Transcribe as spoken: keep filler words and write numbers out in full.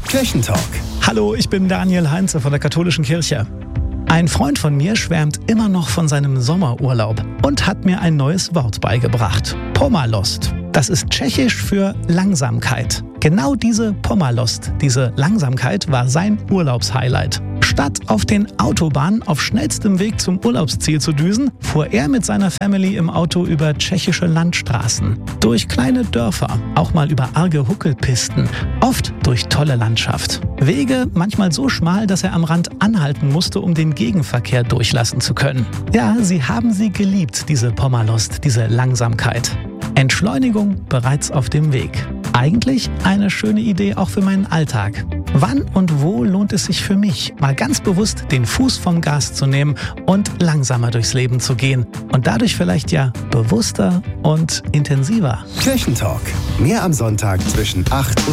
Kirchentalk. Hallo, ich bin Daniel Heinze von der Katholischen Kirche. Ein Freund von mir schwärmt immer noch von seinem Sommerurlaub und hat mir ein neues Wort beigebracht. Pomalost. Das ist tschechisch für Langsamkeit. Genau diese Pomalost, diese Langsamkeit war sein Urlaubshighlight. Statt auf den Autobahnen auf schnellstem Weg zum Urlaubsziel zu düsen, fuhr er mit seiner Family im Auto über tschechische Landstraßen. Durch kleine Dörfer, auch mal über arge Huckelpisten, oft durch tolle Landschaft. Wege manchmal so schmal, dass er am Rand anhalten musste, um den Gegenverkehr durchlassen zu können. Ja, sie haben sie geliebt, diese Pomalost, diese Langsamkeit. Entschleunigung bereits auf dem Weg. Eigentlich eine schöne Idee auch für meinen Alltag. Wann und wo lohnt es sich für mich, mal ganz bewusst den Fuß vom Gas zu nehmen und langsamer durchs Leben zu gehen und dadurch vielleicht ja bewusster und intensiver? Kirchentalk. Mehr am Sonntag zwischen acht und